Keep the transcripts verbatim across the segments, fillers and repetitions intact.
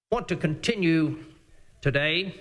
want to continue today.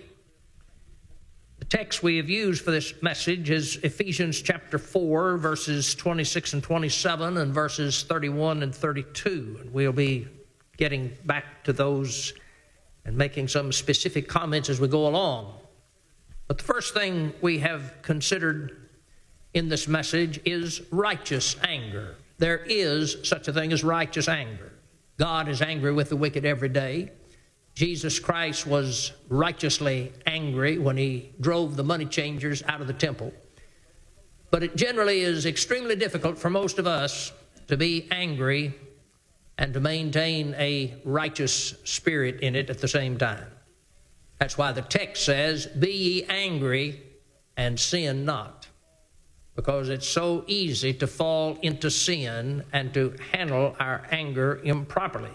The text we have used for this message is Ephesians chapter four, verses twenty-six and twenty-seven, and verses thirty-one and thirty-two. And we'll be getting back to those and making some specific comments as we go along. But the first thing we have considered in this message is righteous anger. There is such a thing as righteous anger. God is angry with the wicked every day. Jesus Christ was righteously angry when he drove the money changers out of the temple. But it generally is extremely difficult for most of us to be angry and to maintain a righteous spirit in it at the same time. That's why the text says, "Be ye angry and sin not," because it's so easy to fall into sin and to handle our anger improperly.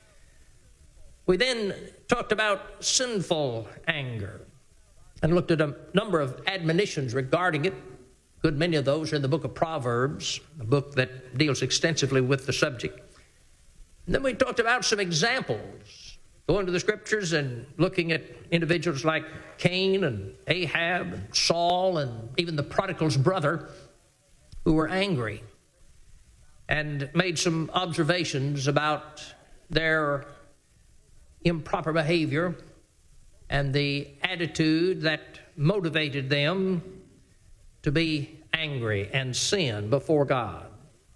We then talked about sinful anger and looked at a number of admonitions regarding it. A good many of those are in the book of Proverbs, a book that deals extensively with the subject. And then we talked about some examples, going to the scriptures and looking at individuals like Cain and Ahab and Saul and even the prodigal's brother who were angry, and made some observations about their improper behavior and the attitude that motivated them to be angry and sin before God.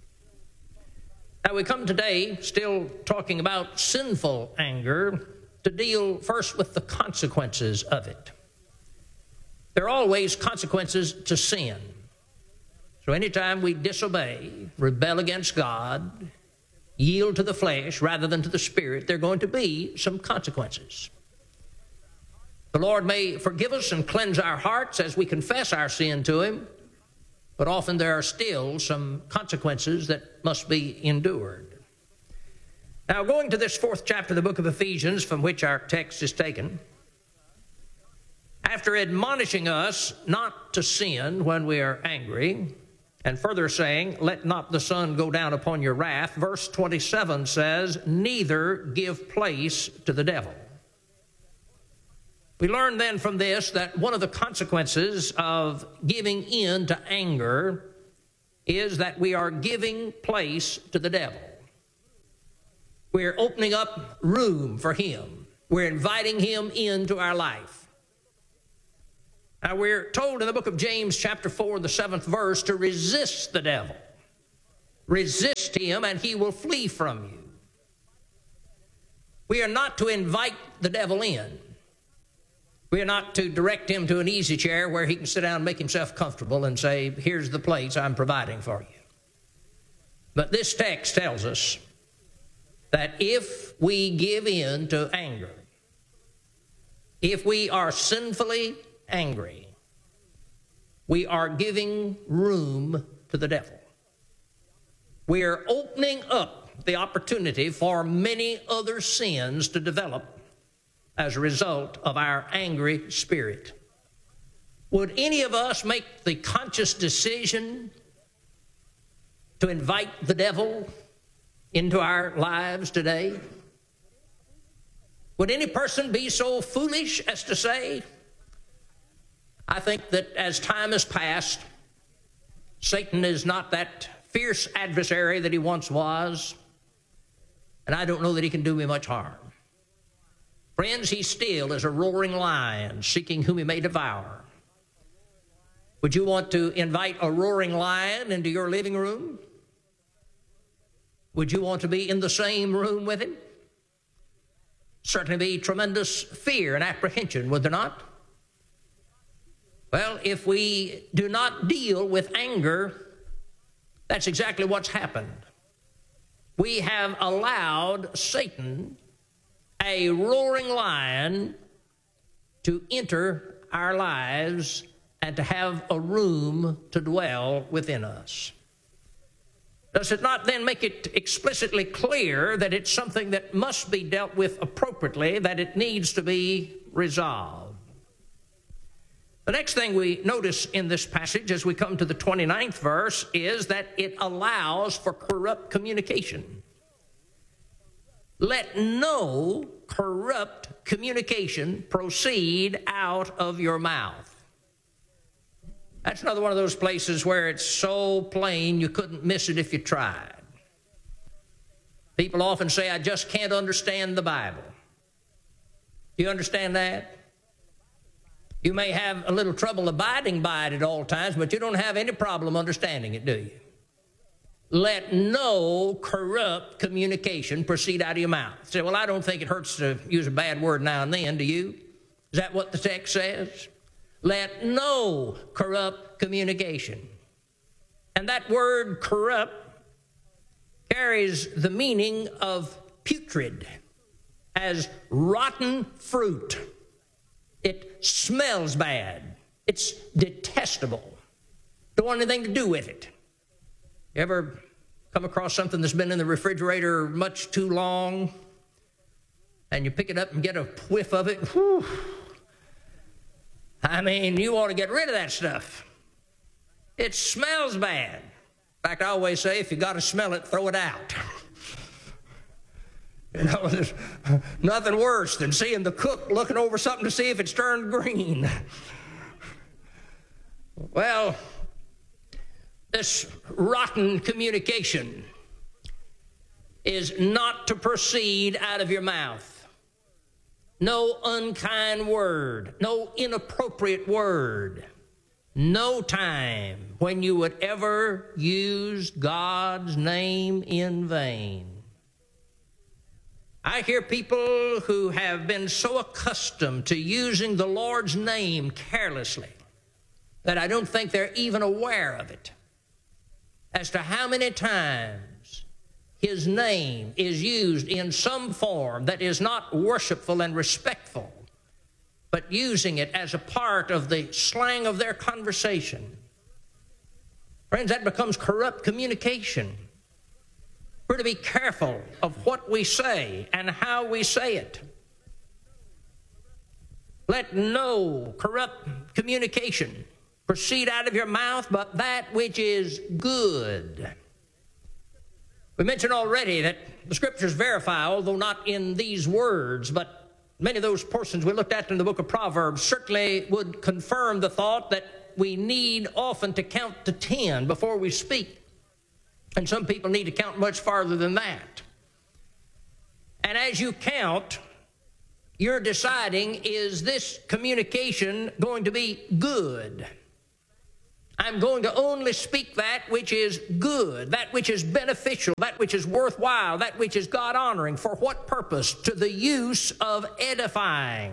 Now we come today still talking about sinful anger to deal first with the consequences of it. There are always consequences to sin. So anytime we disobey, rebel against God, yield to the flesh rather than to the Spirit, there are going to be some consequences. The Lord may forgive us and cleanse our hearts as we confess our sin to Him, but often there are still some consequences that must be endured. Now, going to this fourth chapter of the book of Ephesians, from which our text is taken, after admonishing us not to sin when we are angry, and further saying, "Let not the sun go down upon your wrath," verse twenty-seven says, "Neither give place to the devil." We learn then from this that one of the consequences of giving in to anger is that we are giving place to the devil. We're opening up room for him. We're inviting him into our life. Now, we're told in the book of James, chapter four, the seventh verse, to resist the devil. Resist him, and he will flee from you. We are not to invite the devil in. We are not to direct him to an easy chair where he can sit down and make himself comfortable and say, "Here's the place I'm providing for you." But this text tells us that if we give in to anger, if we are sinfully angry, we are giving room to the devil. We are opening up the opportunity for many other sins to develop as a result of our angry spirit. Would any of us make the conscious decision to invite the devil into our lives today? Would any person be so foolish as to say, "I think that as time has passed, Satan is not that fierce adversary that he once was, and I don't know that he can do me much harm"? Friends, he still is a roaring lion seeking whom he may devour. Would you want to invite a roaring lion into your living room? Would you want to be in the same room with him? Certainly be tremendous fear and apprehension, would there not? Well, if we do not deal with anger, that's exactly what's happened. We have allowed Satan, a roaring lion, to enter our lives and to have a room to dwell within us. Does it not then make it explicitly clear that it's something that must be dealt with appropriately, that it needs to be resolved? The next thing we notice in this passage as we come to the twenty-ninth verse is that it allows for corrupt communication. Let no corrupt communication proceed out of your mouth. That's another one of those places where it's so plain you couldn't miss it if you tried. People often say, I just can't understand the Bible. Do you understand that? You may have a little trouble abiding by it at all times, but you don't have any problem understanding it, do you? Let no corrupt communication proceed out of your mouth. You say, well, I don't think it hurts to use a bad word now and then, do you? Is that what the text says? Let no corrupt communication. And that word corrupt carries the meaning of putrid, as rotten fruit. It smells bad. It's detestable. Don't want anything to do with it. You ever come across something that's been in the refrigerator much too long, and you pick it up and get a whiff of it? Whew. I mean, you want to get rid of that stuff. It smells bad. In fact, I always say, if you got to smell it, throw it out. You know, there's nothing worse than seeing the cook looking over something to see if it's turned green. Well, this rotten communication is not to proceed out of your mouth. No unkind word, no inappropriate word, no time when you would ever use God's name in vain. I hear people who have been so accustomed to using the Lord's name carelessly that I don't think they're even aware of it, as to how many times His name is used in some form that is not worshipful and respectful, but using it as a part of the slang of their conversation. Friends, that becomes corrupt communication. We're to be careful of what we say and how we say it. Let no corrupt communication proceed out of your mouth, but that which is good. We mentioned already that the Scriptures verify, although not in these words, but many of those portions we looked at in the book of Proverbs certainly would confirm the thought that we need often to count to ten before we speak. And some people need to count much farther than that. And as you count, you're deciding, is this communication going to be good? I'm going to only speak that which is good, that which is beneficial, that which is worthwhile, that which is God-honoring. For what purpose? To the use of edifying.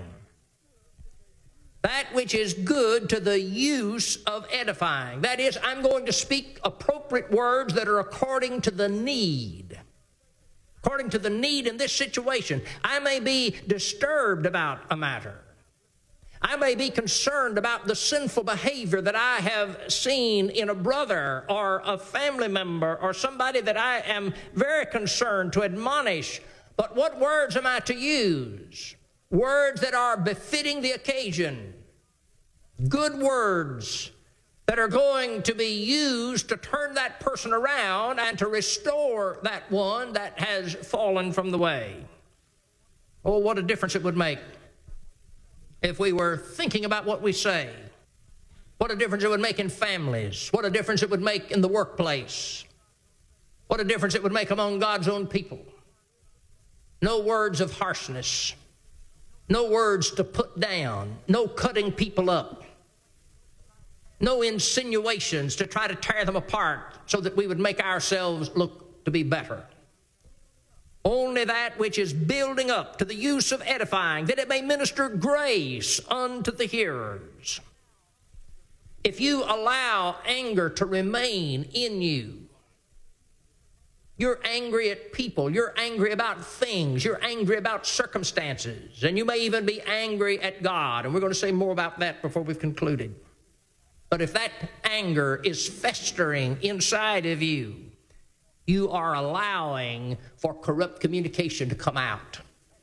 That which is good to the use of edifying. That is, I'm going to speak appropriate words that are according to the need. According to the need in this situation. I may be disturbed about a matter. I may be concerned about the sinful behavior that I have seen in a brother or a family member or somebody that I am very concerned to admonish. But what words am I to use? Words that are befitting the occasion. Good words that are going to be used to turn that person around and to restore that one that has fallen from the way. Oh, what a difference it would make if we were thinking about what we say. What a difference it would make in families. What a difference it would make in the workplace. What a difference it would make among God's own people. No words of harshness. No words to put down. No cutting people up. No insinuations to try to tear them apart so that we would make ourselves look to be better. Only that which is building up to the use of edifying, that it may minister grace unto the hearers. If you allow anger to remain in you, you're angry at people, you're angry about things, you're angry about circumstances, and you may even be angry at God. And we're going to say more about that before we've concluded. But if that anger is festering inside of you, you are allowing for corrupt communication to come out.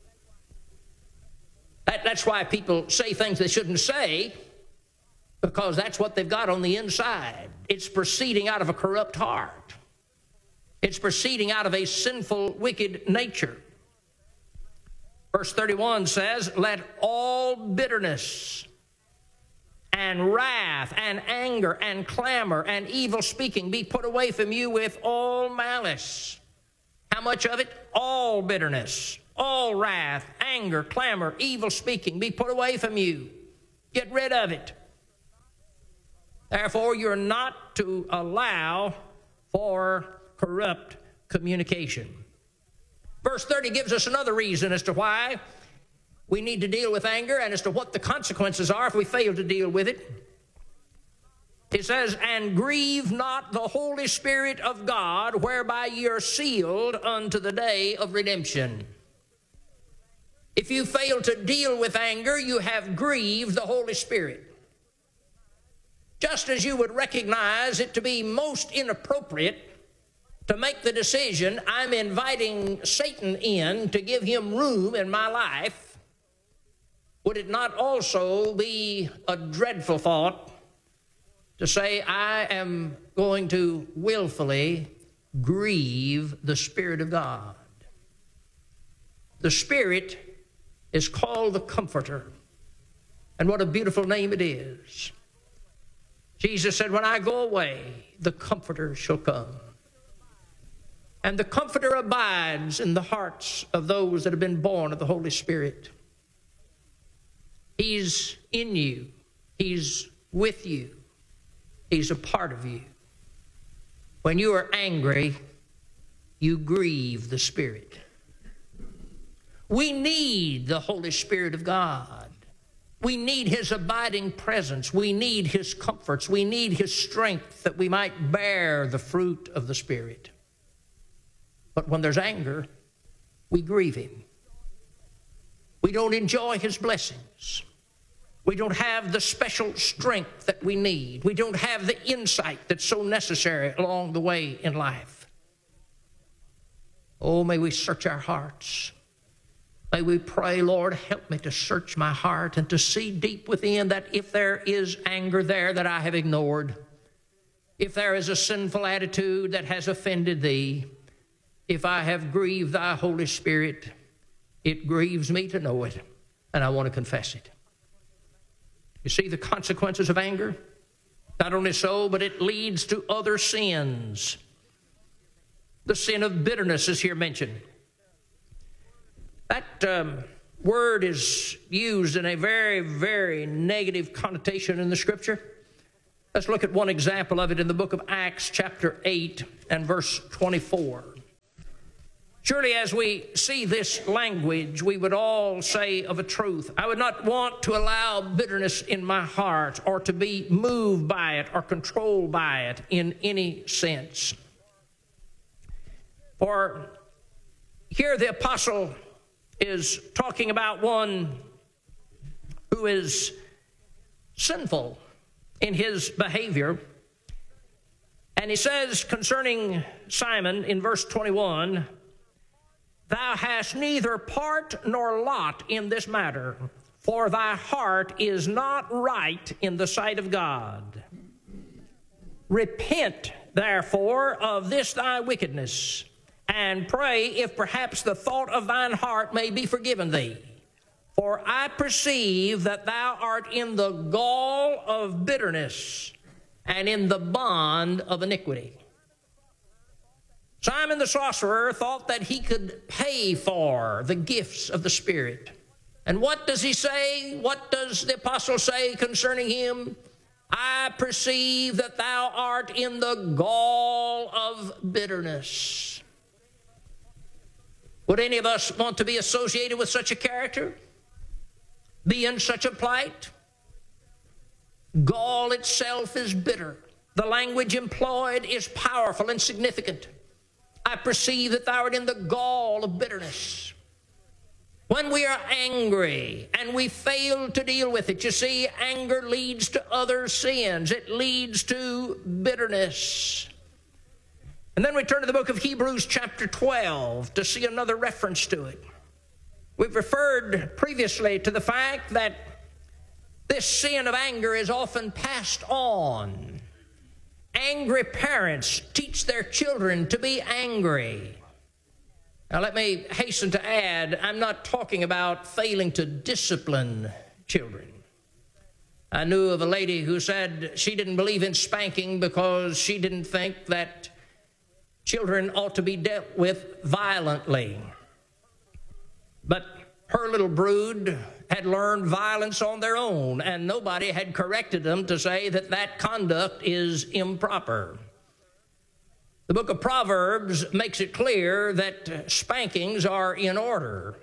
That, that's why people say things they shouldn't say, because that's what they've got on the inside. It's proceeding out of a corrupt heart. It's proceeding out of a sinful, wicked nature. Verse thirty-one says, let all bitterness and wrath and anger and clamor and evil speaking be put away from you with all malice. How much of it? All bitterness, all wrath, anger, clamor, evil speaking be put away from you. Get rid of it. Therefore, you're not to allow for corrupt communication. Verse thirty gives us another reason as to why we need to deal with anger and as to what the consequences are if we fail to deal with it. It says, and grieve not the Holy Spirit of God, whereby ye are sealed unto the day of redemption. If you fail to deal with anger, you have grieved the Holy Spirit. Just as you would recognize it to be most inappropriate to make the decision, I'm inviting Satan in to give him room in my life, would it not also be a dreadful thought to say, I am going to willfully grieve the Spirit of God? The Spirit is called the Comforter. And what a beautiful name it is. Jesus said, when I go away, the Comforter shall come. And the Comforter abides in the hearts of those that have been born of the Holy Spirit. He's in you. He's with you. He's a part of you. When you are angry, you grieve the Spirit. We need the Holy Spirit of God. We need His abiding presence. We need His comforts. We need His strength that we might bear the fruit of the Spirit. But when there's anger, we grieve Him. We don't enjoy His blessings. We don't have the special strength that we need. We don't have the insight that's so necessary along the way in life. Oh, may we search our hearts. May we pray, Lord, help me to search my heart and to see deep within that if there is anger there that I have ignored, if there is a sinful attitude that has offended Thee, if I have grieved Thy Holy Spirit, it grieves me to know it, and I want to confess it. You see the consequences of anger? Not only so, but it leads to other sins. The sin of bitterness is here mentioned. That um, word is used in a very, very negative connotation in the Scripture. Let's look at one example of it in the book of Acts, chapter eight and verse twenty-four. Surely as we see this language, we would all say of a truth, I would not want to allow bitterness in my heart or to be moved by it or controlled by it in any sense. For here the apostle is talking about one who is sinful in his behavior. And he says concerning Simon in verse twenty-one, thou hast neither part nor lot in this matter, for thy heart is not right in the sight of God. Repent, therefore, of this thy wickedness, and pray if perhaps the thought of thine heart may be forgiven thee. For I perceive that thou art in the gall of bitterness and in the bond of iniquity. Simon the sorcerer thought that he could pay for the gifts of the Spirit. And what does he say? What does the apostle say concerning him? I perceive that thou art in the gall of bitterness. Would any of us want to be associated with such a character? Be in such a plight? Gall itself is bitter. The language employed is powerful and significant. I perceive that thou art in the gall of bitterness. When we are angry and we fail to deal with it, you see, anger leads to other sins. It leads to bitterness. And then we turn to the book of Hebrews chapter twelve to see another reference to it. We've referred previously to the fact that this sin of anger is often passed on. Angry parents teach their children to be angry. Now, let me hasten to add, I'm not talking about failing to discipline children. I knew of a lady who said she didn't believe in spanking because she didn't think that children ought to be dealt with violently. But her little brood had learned violence on their own, and nobody had corrected them to say that that conduct is improper. The book of Proverbs makes it clear that spankings are in order.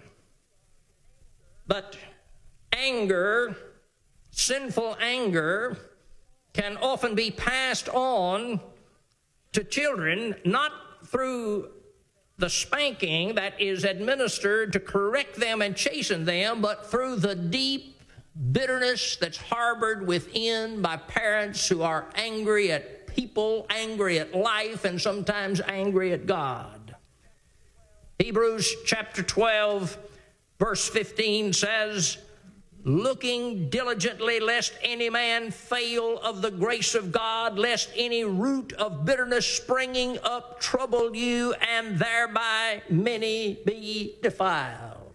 But anger, sinful anger, can often be passed on to children, not through the spanking that is administered to correct them and chasten them, but through the deep bitterness that's harbored within by parents who are angry at people, angry at life, and sometimes angry at God. Hebrews chapter twelve, verse fifteen says, looking diligently lest any man fail of the grace of God, lest any root of bitterness springing up trouble you, and thereby many be defiled.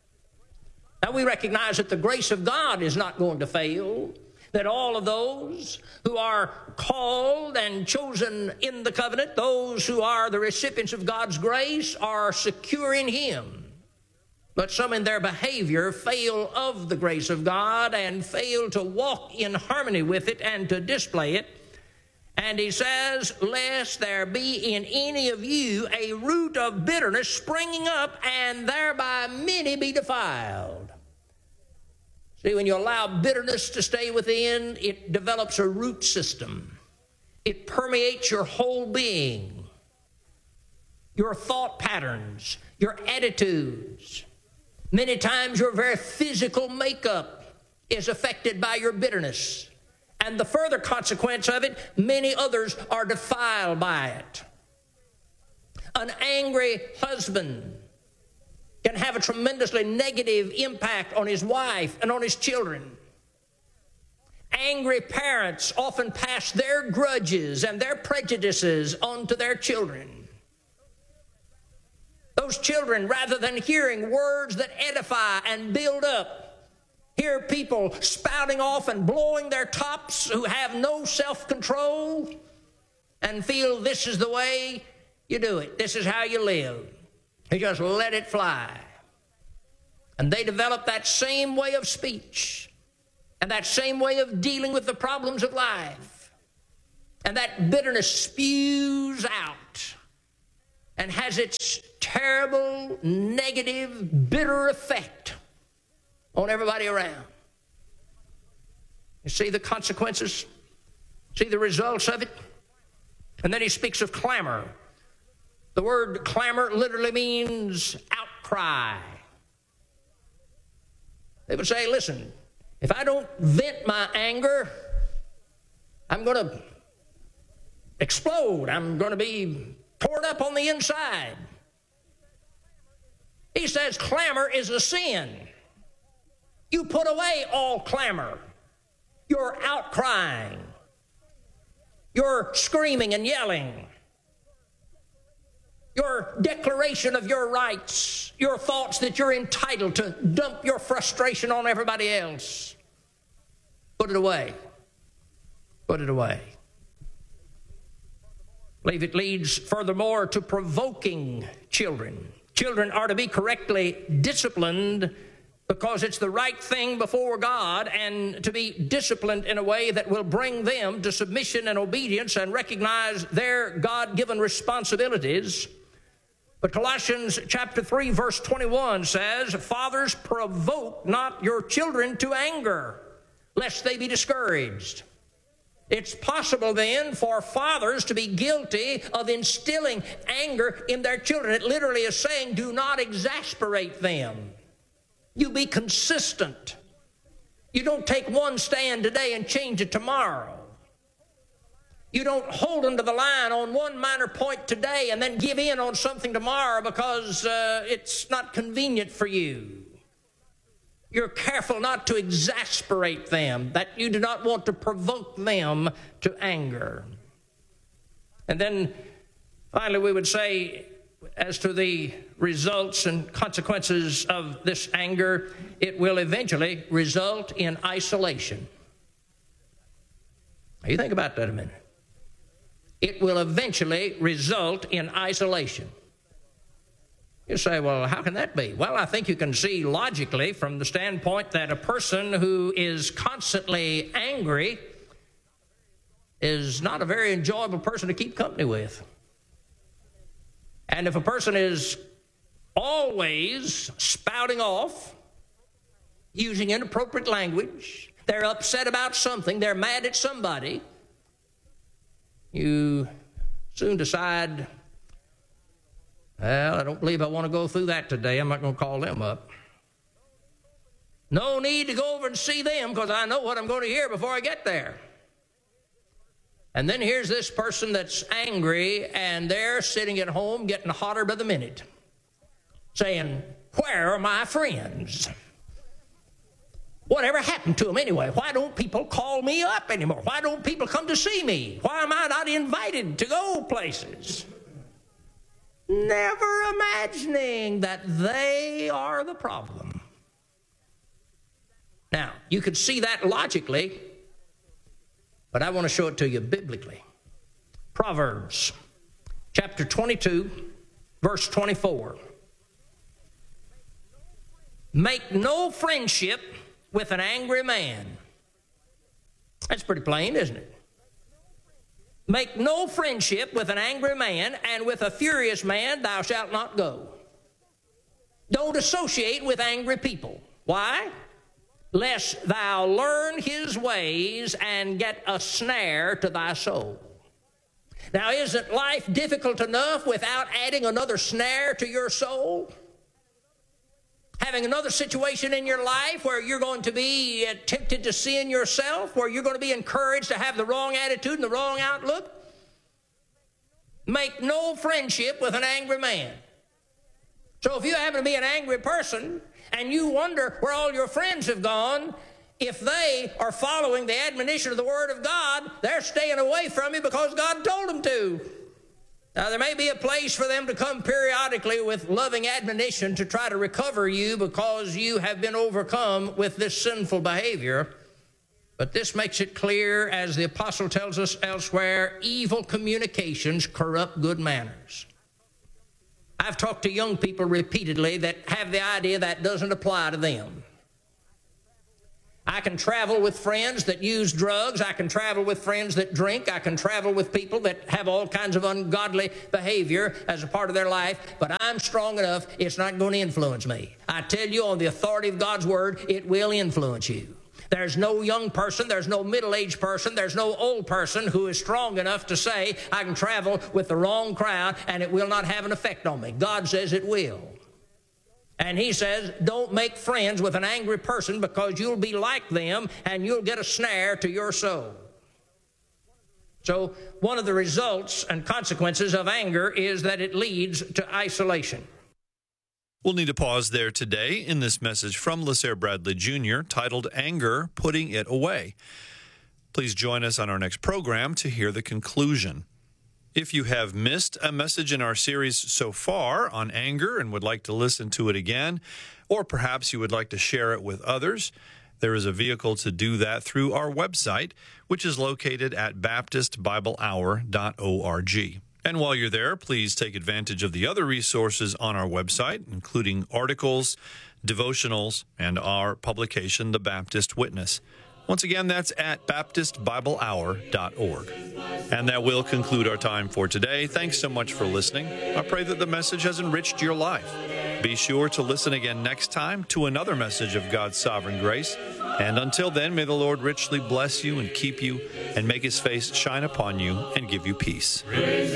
Now we recognize that the grace of God is not going to fail, that all of those who are called and chosen in the covenant, those who are the recipients of God's grace, are secure in Him. But some in their behavior fail of the grace of God and fail to walk in harmony with it and to display it. And he says, lest there be in any of you a root of bitterness springing up, and thereby many be defiled. See, when you allow bitterness to stay within, it develops a root system. It permeates your whole being, your thought patterns, your attitudes. Many times your very physical makeup is affected by your bitterness. And the further consequence of it, many others are defiled by it. An angry husband can have a tremendously negative impact on his wife and on his children. Angry parents often pass their grudges and their prejudices on to their children. Those children, rather than hearing words that edify and build up, hear people spouting off and blowing their tops who have no self-control and feel this is the way you do it. This is how you live. You just let it fly. And they develop that same way of speech and that same way of dealing with the problems of life. And that bitterness spews out and has its terrible, negative, bitter effect on everybody around. You see the consequences? See the results of it? And then he speaks of clamor. The word clamor literally means outcry. They would say, listen, if I don't vent my anger, I'm going to explode. I'm going to be torn up on the inside. He says clamor is a sin. You put away all clamor. You're outcrying. You're screaming and yelling. Your declaration of your rights, your thoughts that you're entitled to dump your frustration on everybody else. Put it away. Put it away. I believe it leads furthermore to provoking children. Children are to be correctly disciplined because it's the right thing before God, and to be disciplined in a way that will bring them to submission and obedience and recognize their God-given responsibilities. But Colossians chapter three, verse twenty-one says, fathers, provoke not your children to anger, lest they be discouraged. It's possible then for fathers to be guilty of instilling anger in their children. It literally is saying, do not exasperate them. You be consistent. You don't take one stand today and change it tomorrow. You don't hold them to the line on one minor point today and then give in on something tomorrow because uh, it's not convenient for you. You're careful not to exasperate them, that you do not want to provoke them to anger. And then finally we would say as to the results and consequences of this anger, it will eventually result in isolation. Now, you think about that a minute. It will eventually result in isolation. You say, well, how can that be? Well, I think you can see logically from the standpoint that a person who is constantly angry is not a very enjoyable person to keep company with. And if a person is always spouting off, using inappropriate language, they're upset about something, they're mad at somebody, you soon decide, well, I don't believe I want to go through that today. I'm not going to call them up. No need to go over and see them because I know what I'm going to hear before I get there. And then here's this person that's angry, and they're sitting at home getting hotter by the minute, saying, where are my friends? Whatever happened to them anyway? Why don't people call me up anymore? Why don't people come to see me? Why am I not invited to go places? Never imagining that they are the problem. Now, you could see that logically, but I want to show it to you biblically. Proverbs chapter twenty-two, verse twenty-four. Make no friendship with an angry man. That's pretty plain, isn't it? Make no friendship with an angry man, and with a furious man thou shalt not go. Don't associate with angry people. Why? Lest thou learn his ways and get a snare to thy soul. Now, isn't life difficult enough without adding another snare to your soul? Having another situation in your life where you're going to be tempted to sin yourself, where you're going to be encouraged to have the wrong attitude and the wrong outlook? Make no friendship with an angry man. So if you happen to be an angry person and you wonder where all your friends have gone, if they are following the admonition of the Word of God, they're staying away from you because God told them to. Now, there may be a place for them to come periodically with loving admonition to try to recover you because you have been overcome with this sinful behavior. But this makes it clear, as the apostle tells us elsewhere, evil communications corrupt good manners. I've talked to young people repeatedly that have the idea that doesn't apply to them. I can travel with friends that use drugs. I can travel with friends that drink. I can travel with people that have all kinds of ungodly behavior as a part of their life, but I'm strong enough, it's not going to influence me. I tell you, on the authority of God's Word, it will influence you. There's no young person, there's no middle-aged person, there's no old person who is strong enough to say, I can travel with the wrong crowd and it will not have an effect on me. God says it will. And he says, don't make friends with an angry person because you'll be like them and you'll get a snare to your soul. So one of the results and consequences of anger is that it leads to isolation. We'll need to pause there today in this message from LaSair Bradley Junior titled Anger, Putting It Away. Please join us on our next program to hear the conclusion. If you have missed a message in our series so far on anger and would like to listen to it again, or perhaps you would like to share it with others, there is a vehicle to do that through our website, which is located at baptist bible hour dot org. And while you're there, please take advantage of the other resources on our website, including articles, devotionals, and our publication, The Baptist Witness. Once again, that's at baptist bible hour dot org. And that will conclude our time for today. Thanks so much for listening. I pray that the message has enriched your life. Be sure to listen again next time to another message of God's sovereign grace. And until then, may the Lord richly bless you and keep you and make his face shine upon you and give you peace.